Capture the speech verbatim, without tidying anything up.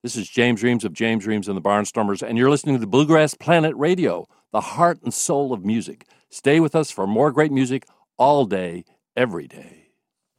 This is James Reams of James Reams and the Barnstormers, and you're listening to the Bluegrass Planet Radio, the heart and soul of music. Stay with us for more great music all day, every day.